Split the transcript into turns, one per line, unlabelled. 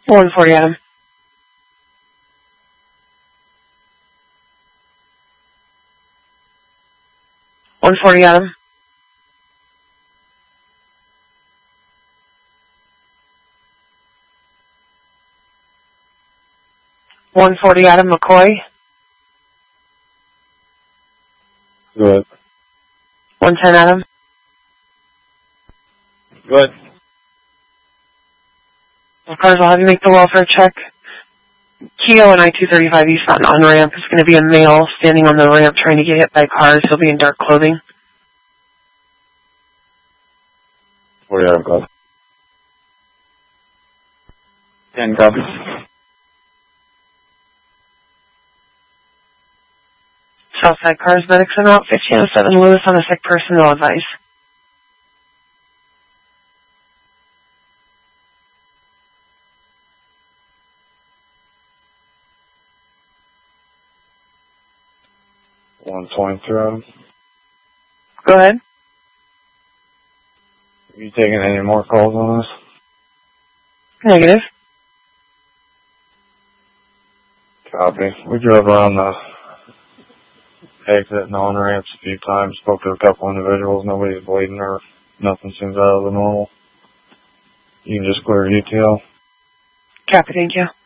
140 Adam. 140 Adam. 140 Adam McCoy.
Good.
110 Adam.
Good.
Cars, I'll have you make the welfare check. Keo and I-235 East Mountain on-ramp is going to be a male standing on the ramp trying to get hit by cars. He'll be in dark clothing.
40 Adam, copy. 10 copy.
Southside cars, medics en route, 1507 Lewis on a sick person, no advice.
$123.
Go ahead.
Are you taking any more calls on this?
Negative.
Copy. We drove around the exit and on-ramps a few times, spoke to a couple individuals. Nobody's bleeding or nothing seems out of the normal. You can just clear UTL.
Copy, thank you.